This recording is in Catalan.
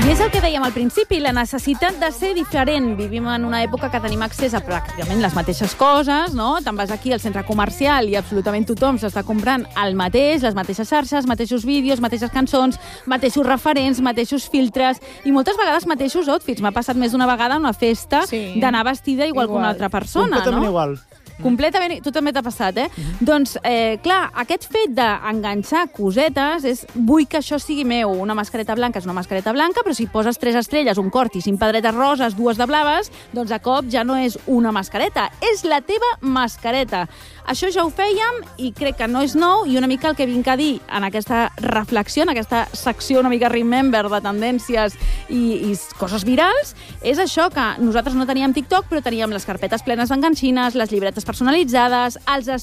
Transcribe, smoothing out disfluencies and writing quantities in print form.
I és el que dèiem al principi, la necessitat de ser diferent. Vivim en una època que tenim accés a pràcticament les mateixes coses, no? Te'n vas aquí al centre comercial i absolutament tothom s'està comprant el mateix, les mateixes xarxes, mateixos vídeos, mateixes cançons, mateixos referents, mateixos filtres i moltes vegades mateixos outfits. M'ha passat més d'una vegada a una festa d'anar vestida igual que una altra persona, completament no? igual. Completament, tu també t'ha passat, eh? Doncs, clar, aquest fet d'enganxar cosetes és, vull que això sigui meu. Una mascareta blanca és una mascareta blanca, però si poses 3 estrelles, un cort i 5 pedretes roses, 2 de blaves, doncs de cop ja no és una mascareta, és la teva mascareta. Això ja ho fèiem i crec que no és nou, i una mica el que vinc a dir en aquesta reflexió, en aquesta secció una mica remember de tendències i coses virals, és això, que nosaltres no teníem TikTok, però teníem les carpetes plenes d'enganxines, les llibretes personalitzades, els